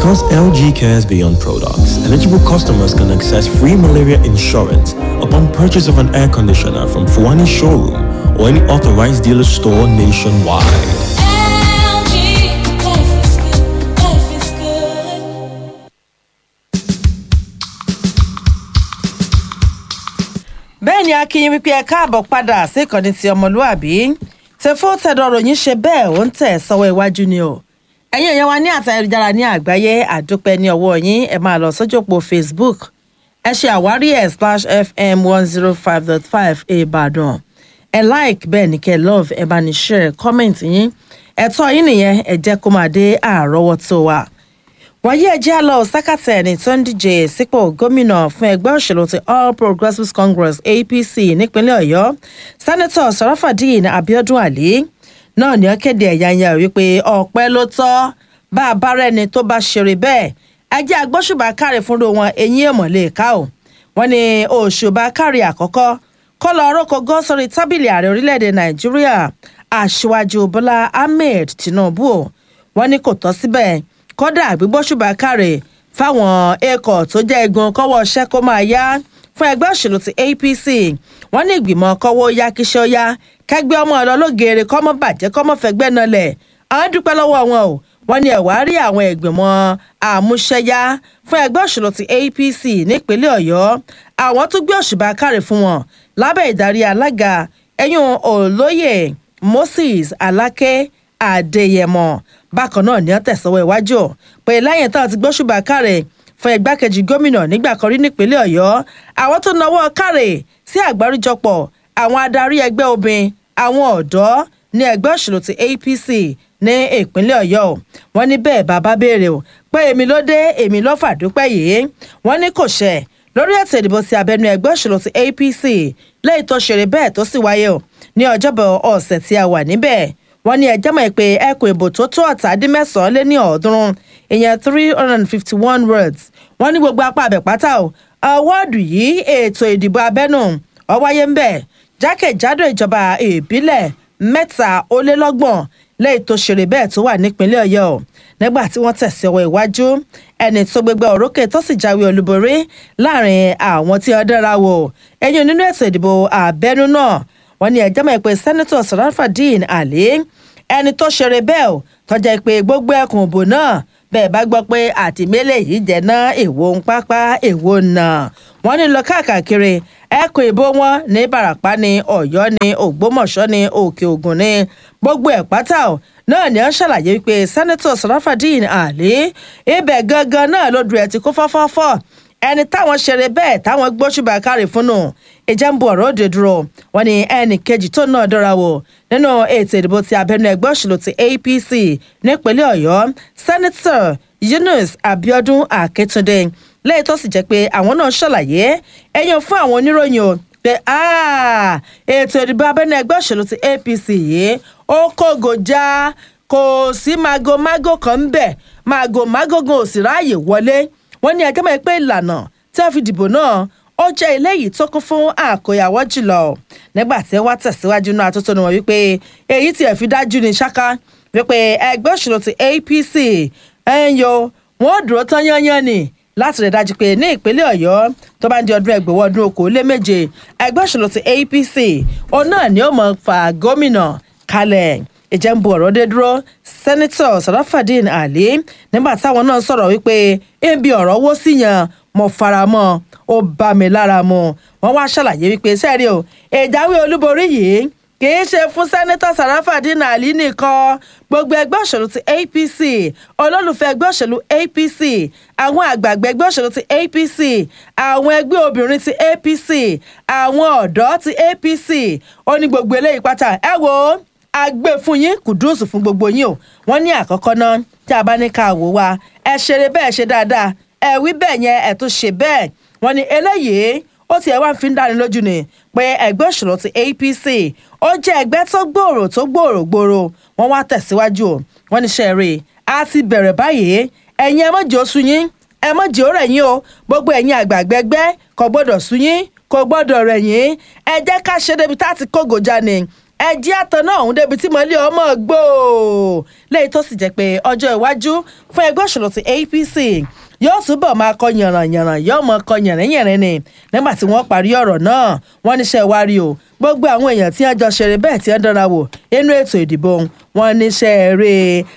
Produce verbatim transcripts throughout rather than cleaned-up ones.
Because L G cares beyond products, eligible customers can access free malaria insurance upon purchase of an air conditioner from Fuani Showroom or any authorized dealer store nationwide. L G, life is good, life is good. bẹ́ẹ̀ ni akínyìn wípé ẹ káàbọ̀ padà sí ìkànnì ti ọmọlúàbí tẹfó tẹdọ̀rọ̀ yín ṣe bẹ́ẹ̀ ó ń tẹ̀ sọ́wọ́ iwájú ni o ẹ̀yin èèyàn wa ní àtẹ̀jára ní àgbáyé àdúpẹ́ ní ọwọ́ yín ẹ máa lọ sójú òpó Facebook ẹ ṣe àwárí ẹ̀ slash fm one zero five dot five Ìbàdàn ẹ like bẹ́ẹ̀ ni kẹ́ love ẹ bá ní share comment yín ẹ̀tọ́ yín nìyẹn ẹ jẹ́ kó máa dé àrọ́wọ́tó wa wàyí ẹjẹ́ àlọ́ sákàtà ẹni tó ń díje sípò gómìnà fún ẹgbẹ́ òṣèlú ti All Progressives Congress A P C nípínlẹ̀ Ọ̀yọ́ sẹ́nẹ́tọ̀ Sharafadeen Abiodun Ali náà ní ó kéde ẹ̀yáyá wípé ọpẹ́ ló tọ́ bá a bá rẹ́ni tó bá ṣeré bẹ́ẹ̀ ẹjẹ́ agbóṣùbà káre fúnra wọn eyín èèmọ̀ lè ká o wọ́n ní òṣùbà káre àkọ́kọ́ kọ́ lọ ọ̀rọ̀kọ̀ gọ́ sórí tábìlì ààrẹ orílẹ̀-èdè Nàìjíríà Aṣíwájú Bọ́lá Ahmed Tinubu wọ́n ní kò tọ́ síbẹ̀ kódà gbígbóṣùbà káre fáwọn ẹ̀kọ́ tó jẹ́ igun kọ́wọ́ ṣẹ́ kó máa yá fún ẹgbẹ́ òṣèlú ti A P C wọ́n ní ìgbìmọ̀ kọ́wọ́ yá kíṣẹ́ yá kẹgbẹ́ ọmọ ọlọ́lọ́gẹ̀ẹ́rẹ́ kọ́mọ́ bàjẹ́ kọ́mọ́ fẹ́gbẹ́ nalẹ̀ àwọn dúpẹ́ lọ́wọ́ wọn o wọ́n ní ẹ̀wá rí àwọn ìgbìmọ̀ àmúṣẹ́yá fún ẹgbẹ́ òṣèlú ti A P C nípínlẹ̀ Ọ̀yọ́ àwọn tó gbé òṣùbà káre fún wọn lábẹ́ ìdarí alága ẹ̀yún olóyè Moses Aláké Adéyẹmọ bákan náà ní ó tẹ̀sọ́wọ́ iwájú pé lẹ́yìn táwọn ti gbóṣùbà káre fún igbákejì gómìnà nígbà kan rí nípínlẹ̀ Ọ̀yọ́ àwọn tó nawọ́ káre sí àgbáríjọpọ̀ àwọn adarí ẹgbẹ́ obìnrin àwọn ọ̀dọ́ ní ẹgbẹ́ òṣèlú ti A P C ní ìpínlẹ̀ Ọ̀yọ́ wọ́n ní bẹ́ẹ̀ bàbá béèrè o pé èmi ló dé èmi ló fàdúpẹ́ yìí wọ́n ní kò ṣẹ lórí ètò ìdìbò ti abẹ́nú ẹgbẹ́ òṣèlú ti A P C lẹ́yìn tó ṣeré bẹ́ẹ̀ tó sì wáyé o ní ọjọ́bọ̀ ọ̀sẹ̀ tí a wà níbẹ̀ wọ́n ní ẹjẹ́ mọ̀ pé ẹkùn ìbò tó tó ọ̀tàdínmẹ́sàn-án lé ní ọ̀ọ́dúnrún ìyẹn three hundred and fifty one words wọ́n ní gbogbo apá abẹ́pátá o ọwọ́ọ̀dù yìí ètò ìdìbò abẹ́nú ó wáyé ń bẹ̀ jákèjádò ìjọba ìbílẹ̀ mẹ́ta ó lé lọ́gbọ̀n lẹ́yìn tó ṣeré bẹ́ẹ̀ tó wà nípínlẹ̀ Ọ̀yọ́ nígbà tí wọ́n tẹ̀sí ọwọ́ iwájú ẹni tó gbégbá òrókè tó sì jáwé olúborí láàrin àwọn tí wọ́n dára wò ẹ̀yìn nínú ètò ìdìbò abẹ́nú náà wọ́n ní ẹjẹ́ mọ̀ pé sẹ́nẹ́tọ̀ Sharafadeen Ali ẹni tó ṣeré bẹ́ẹ̀ ò tọ́jà pé gbogbo ẹkùn òbò náà bẹ́ẹ̀ bá gbọ́ pé àtìmẹ́lẹ̀ yìí jẹ́ ná èwo ń pápá èwo nà wọ́n ní lọ káàkiri ẹkùn ìbò wọn ní Ìbàràpá ní Ọ̀yọ́ ní Ògbómọ̀ṣọ́ ní Òkè Ògùn ní gbogbo ẹ̀ pátá ò náà ni ó ṣàlàyé wípé sẹ́nẹ́tọ̀ Sharafadeen Ali ibẹ̀ gangan náà ló dùn ẹ̀ tí kó fọ́fọ́fọ́ ẹni táwọn ṣeré bẹ́ẹ̀ táwọn gbóṣùbà káre fúnnù ìjẹ́ ń bu ọ̀rọ̀ òde dúró wọn ni ẹnì kejì tó náà dọ́ra wò nínú ètò ìdìbò ti abẹ́nú ẹgbẹ́ òṣèlú ti A P C nípínlẹ̀ Ọ̀yọ́ sẹ́nẹ́tọ̀ Yunus Abiodun Akíntúndé lẹ́yìn tó sì jẹ́ pé àwọn náà ṣàlàyé ẹ̀yìn fún àwọn oníròyìn o pé ètò ìdìbò abẹ́nú ẹgbẹ́ òṣèlú ti A P C yìí ó kógo já kò sí magomago kan ń bẹ̀ magomago gan ò sì ráàyè wọlé wọ́n ní ẹgbẹ́ mọ̀ pé ìlànà tí wọ́n fi dìbò náà ó jẹ́ eléyìí tó kún fún àkóyawọ́ jùlọ nígbà tí wọ́n tẹ̀síwájú náà tó tónu wọn wípé èyí tí ẹ̀ fi dájú ní ṣáká wípé ẹgbẹ́ òṣèlú ti A P C ẹ̀yọ wọ́n dúró tán yányán ni láti rẹ̀ dájú pé ní ìpínlẹ̀ Ọ̀yọ́ tó bá ń di ọdún ẹgbẹ̀wọ́ ọdún okòóléméje ẹgbẹ́ òṣèlú ti A P C òun náà ni ó mọ̀ fà gómìnà kalẹ̀ ìjẹ́ ń bu ọ̀rọ̀ dé dúró sẹ́nitọ̀ Sharafadeen Ali nígbà táwọn náà sọ̀rọ̀ wípé ebi ọ̀rọ̀ wó sí yan mo fara mọ́ ó bá mi lára mu wọ́n wá ṣàlàyé wípé sẹ́ẹ̀rì o ìjáwé olúborí yìí kì í ṣe fún sẹ́nitọ̀ Sharafadeen Ali nìkan gbogbo ẹgbẹ́ òṣèlú ti A P C olólùfẹ́ ẹgbẹ́ òṣèlú A P C àwọn àgbààgbà ẹgbẹ́ òṣèlú ti A P C àwọn ẹgbẹ́ obìnrin ti A P C àwọn ọ̀dọ́ ti A P C ó ní gbogbo eléyìí pátá ẹ wò ó agbè fún yín kùdùsù fún gbogbo yín o wọ́n ní àkọ́kọ́ náà tí a bá ní ká wò wá ẹ ṣeré bẹ́ẹ̀ ṣe dáadáa ẹ wí bẹ́ẹ̀ yẹn ẹ tún ṣe bẹ́ẹ̀ wọ́n ní eléyìí ó ti ẹ̀ wá fi ń dáni lójú ni pé ẹgbẹ́ òṣèlú ti A P C ó jẹ́ ẹgbẹ́ tó gbòòrò tó gbòòrò gbòòrò wọ́n wá tẹ̀síwájú o wọ́n ní ṣẹ́ẹ̀rì a ti bẹ̀rẹ̀ báyìí ẹ̀yin ẹ má jẹ́ ó sú yín ẹ má jẹ́ ó rẹ̀ yín o gbogbo ẹ̀yin àgbààgbà ẹgbẹ́ kò gbọ́dọ̀ sú yín kò gbọ́dọ̀ rẹ̀ yín ẹ jẹ́ ká ṣe débi tá a ti kógojá ni ẹjí àtọ̀ náà ọ̀hún débi tí mọ̀lẹ́ ọmọ gbò lẹ́yìn tó sì jẹ́ pé ọjọ́ iwájú fún ẹgbẹ́ òṣèlú ti A P C yóò túbọ̀ máa kọ yànrànyànràn yóò mọ kọ yànrìnyànrìn ni nígbà tí wọ́n parí ọ̀rọ̀ náà wọ́n níṣẹ́ wá rí o gbogbo àwọn èèyàn tí wọ́n jọ ṣeré bẹ́ẹ̀ tí wọ́n dánra wò inú ètò ìdìbò wọn níṣẹ́ eré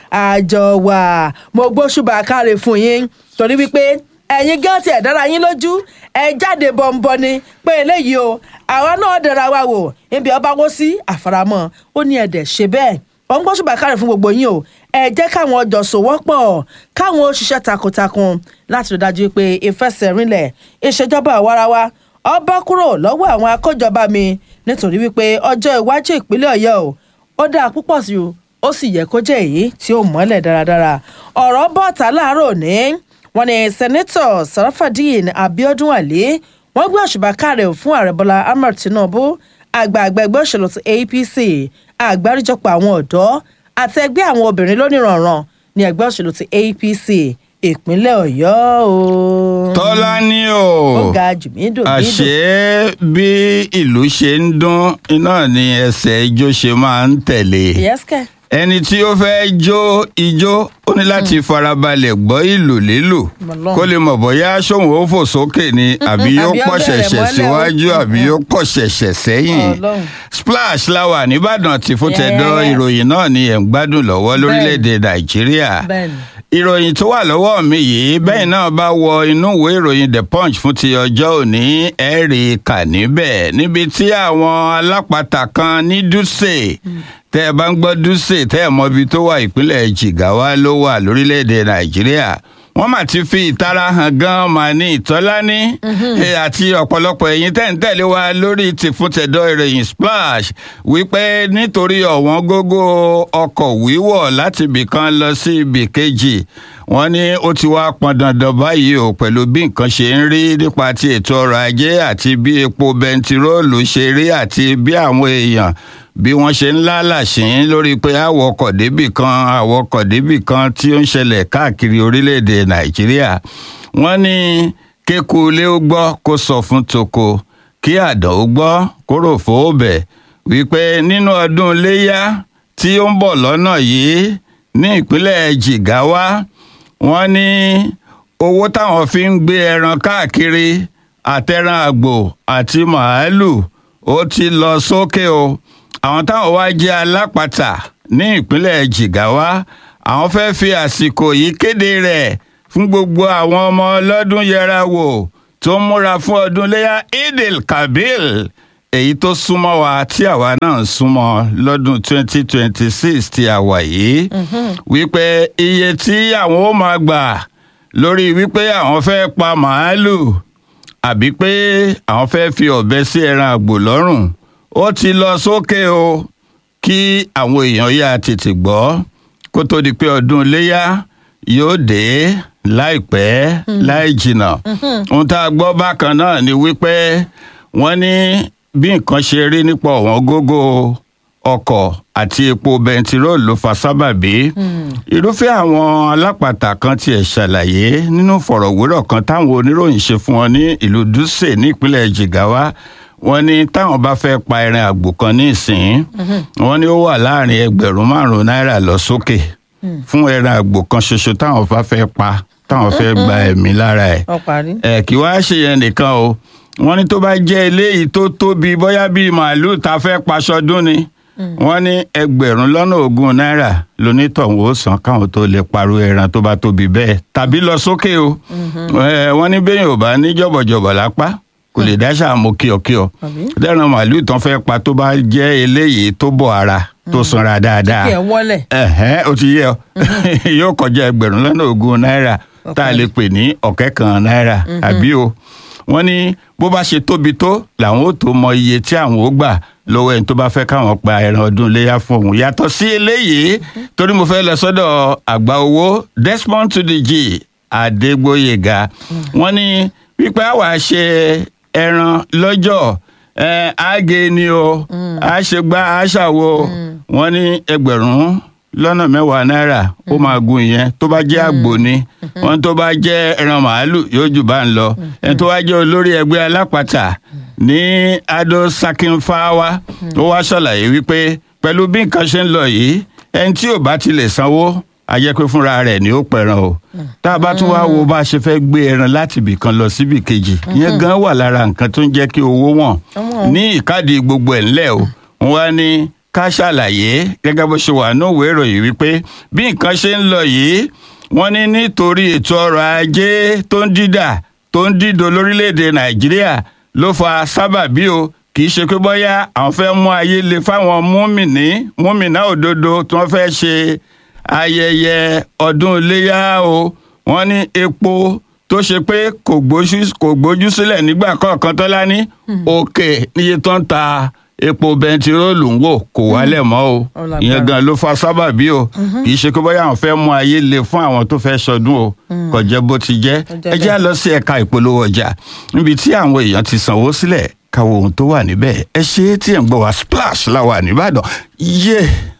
àjọ wà mo gbóṣùbà káre fún yín torí wípé ẹ̀yin gán tiẹ̀ dára yín lójú ẹ jáde bọ̀m̀bọ̀ ni pé eléyìí o àwa náà dára wa wò ibi ọba wó sí àfaramọ́ ó ní ẹ̀dẹ̀ ṣe bẹ́ẹ̀ wọ́n gbọ́ ṣùgbọ́n káre fún gbogbo yín o ẹ jẹ́ káwọn ọjọ́ sòwọ́pọ̀ káwọn òṣìṣẹ́ takuntakun láti rí dájú pé ìfẹsẹ̀rinlẹ̀ ìṣèjọba àwarawa ọba kúrò lọ́wọ́ àwọn akójọba mi nítorí wípé ọjọ́ iwájú ìpínlẹ̀ Ọ̀yọ́ o ó dáa púpọ̀ sí o ó sì yẹ kó jẹ́ èyí tí ó mọ́lẹ̀ dáradára ọ̀rọ̀ bọ́ọ̀tà láàárọ̀ òní wọ́n ní sẹ́nẹ́tọ̀ Sarafadeen Abiodun Ali wọ́n gbé òṣùbà káre fún ààrẹ Bọ́lá Ahmed Tinubu àgbààgbà ẹgbẹ́ òṣèlú ti A P C àgbáríjọpọ̀ àwọn ọ̀dọ́ àti ẹgbẹ́ àwọn obìnrin lónìrànràn ní ẹgbẹ́ òṣèlú ti A P C ìpínlẹ̀ Ọ̀yọ́ o. Tọ́lá ní o ó ga jùmídò mídò. àṣé bí ìlú ṣe ń dún iná ni ẹsẹ̀ ijó ṣe máa ń tẹ̀lé. yẹ́sìkẹ́. ẹni tí ó fẹ́ jó ijó ó ní láti farabalẹ̀ gbọ́ ìlù lílù kó lè mọ̀ bóyá sóhun ó fò sókè ni àbí yóò pọ̀ ṣẹ̀ṣẹ̀ síwájú àbí yóò pọ̀ ṣẹ̀ṣẹ̀ sẹ́yìn. Splash la wà nìbàdàn tí fún tẹ̀dọ̀ ìròyìn náà ni ẹ̀ ń gbádùn lọ́wọ́ lórílẹ̀‐èdè Nàìjíríà. ìròyìn tó wà lọ́wọ́ mi yìí bẹ́ẹ̀ náà bá wọ inú ìwé ìròyìn The Punch fún ti ọjọ́ òní ẹ̀rí kà níbẹ̀ níbi tí àwọn alápatà kan ní Dutse tẹ́ ẹ bá ń gbọ́ Dutse tẹ́ ẹ mọ ibi tó wà ìpínlẹ̀ Jigawa ló wà lórílẹ̀‐èdè Nàìjíríà wọ́n mà ti fi ìtara hàn gan-an mà ní Ìtọ́lání àti ọ̀pọ̀lọpọ̀ ẹ̀yin tẹ́ ń tẹ̀lé wa lórí tìfúntẹ̀dọ̀ ìròyìn Splash wípé nítorí ọ̀wọ́n gógó ọkọ̀ wíwọ̀ láti ibì kan lọ sí ibì kejì wọ́n ní ó ti wá pọn dandan báyìí o pẹ̀lú bí nǹkan ṣe ń rí nípa ti ètò ọrọ̀ ajé àti bí epo bẹntiróòlù ṣe rí àti bí àwọn èèyàn bí wọ́n ṣe ń lálàṣín lórí pé àwọkọ̀ débì kan àwọkọ̀ débì kan tí ó ń ṣẹlẹ̀ káàkiri orílẹ̀-èdè Nàìjíríà wọ́n ní kéku ilé ó gbọ́ kó sọ fún toko kí àdán ó gbọ́ kó rò fóòbẹ̀ wípé nínú ọdún iléyá tí ó ń bọ̀ lọ́nà yìí ní ìpínlẹ̀ Jigawa wọ́n ní owó táwọn fi ń gbé ẹran káàkiri àtẹran àgbò àti màálù ó ti lọ sókè o àwọn táwọn wá jẹ́ alápatà ní ìpínlẹ̀ Jigawa àwọn fẹ́ fi àsìkò yìí kéde rẹ̀ fún gbogbo àwọn ọmọ ọlọ́dún yẹra wò tó ń múra fún ọdún iléyá Eid Kabir èyí tó súnmọ́ wa tí àwa náà ń súnmọ́ lọ́dún twenty twenty-six tí a wà yìí wípé iye tí àwọn ó máa gbà lórí wípé àwọn fẹ́ pa màálù àbí pé àwọn fẹ́ fi ọ̀bẹ sí ẹran àgbò lọ́rùn ó ti lọ sókè o kí àwọn èèyàn yá tètè gbọ́ kó tó di pé ọdún iléyá yóò dé láìpẹ́ láì jìnnà ohun tá a gbọ́ bákan náà ni wípé wọ́n ní bí nǹkan ṣe rí nípa ọ̀wọ́n gógó ọkọ̀ àti epo bẹntiróòlù ló fa sábàbí irúfẹ́ àwọn alápatà kan tiẹ̀ ṣàlàyé nínú fọ̀rọ̀wérọ̀ kan táwọn oníròyìn ṣe fún wọn ní ìlú Dutse ní ìpínlẹ̀ Jigawa wọ́n ní táwọn bá fẹ́ pa ẹran àgbò kan ní ìsìn wọ́n ní ó wà láàrin ẹgbẹ̀rún márùn-ún náírà lọ sókè fún ẹran àgbò kan ṣoṣo táwọn bá fẹ́ pa táwọn fẹ́ gba ẹ̀mí lára ẹ̀ ẹ̀ kí wàá ṣe yẹn nìkan o wọ́n ní tó bá jẹ́ eléyìí tó tóbi bóyá bíi màálù tá a fẹ́ paṣọdún ni wọ́n ní ẹgbẹ̀rún lọ́nà ogún náírà lónítọ̀hún ó san káwọn tó lè parọ́ ẹran tó bá tóbi bẹ́ẹ̀ tàbí lọ sókè o wọ́n ní bẹ́ẹ̀ ò bá ní jọ̀bọ̀jọ̀bọ̀ lápá kò lè dáṣà mọ kíọkíọ dẹ́ran màálùú tán fẹ́ pa tó bá jẹ́ eléyìí tó bọ̀ ara tó sanra dáadáa ẹ̀hẹ́n ó ti yẹ ọ yóò kọjá ẹgbẹ̀rún lọ́nà ogún náírà tá a lè pè ní ọ̀kẹ́ kan náírà àbí o wọ́n ní bó bá ṣe tóbi tó làwọn ó tó mọ iye tí àwọn ó gbà lọ́wọ́ ẹni tó bá fẹ́ káwọn pa ẹran ọdún iléyá fún òun yàtọ̀ sí eléyìí torí mo fẹ́ lọ sọ́dọ̀ àgbà owó Desmond Tudeji Adégbóyèga wọ́n ní wípé àwa ṣe ẹran lọ́jọ́ àgé ni o àṣegbá àṣàwò wọ́n ní ẹgbẹ̀rún lọ́nà mẹ́wàá náírà ó máa gun ìyẹn tó bá jẹ́ àgbò ni wọ́n tó bá jẹ́ ẹran màálù yóò jù bá ń lọ ẹni tó wá jẹ́ olórí ẹgbẹ́ alápatà ní Ado Sakinfawa ó wá ṣàlàyé wípé pẹ̀lú bí nǹkan ṣe ń lọ yìí ẹni tí ò bá ti lè sanwó a jẹ́ pé fúnra rẹ̀ ni ó pẹran o tá a bá tún wá wo bá a ṣe fẹ́ gbé ẹran láti ibì kan lọ síbì kejì ìyẹn gan wà lára nǹkan tó ń jẹ́ kí owó wọn ní ìkádìí gbogbo ẹ̀ ńlẹ̀ o wọn wá ní ká ṣàlàyé gẹ́gẹ́ bó ṣe wà ní òwe ìròyìn wípé bí nǹkan ṣe ń lọ yìí wọ́n ní nítorí ètò ọrọ̀ ajé tó ń dídà tó ń dídò lórílẹ̀‐èdè Nàìjíríà ló fa sábàbí o kì í ṣe pé bóyá àwọn fẹ́ mú ayé le fáwọn múmìnì múmìnà òdodo tí wọ́n fẹ́ ṣe ayẹyẹ ọdún iléyà o wọ́n ní epo tó ṣe pé kò gbójú sílẹ̀ nígbà kọ̀ọ̀kan tọ́lá ní òkè níye tó ń ta epo bẹntiróòlù ń wò kò wálẹ̀ mọ́ o ìyẹn gan ló fa sábàbí o kì í ṣe pé bóyá àwọn fẹ́ mú ayé le fún àwọn tó fẹ́ ṣọdún o kò jẹ́ bó ti jẹ́ ẹ jẹ́ lọ sí ẹ̀ka ìpolówó ọjà níbi tí àwọn èèyàn ti sanwó sílẹ̀ káwọ ohun tó wà níbẹ̀ ẹ ṣe é tí ẹ̀ ń gbọ́ wá Splash láwà nìbàdàn yé. Yeah.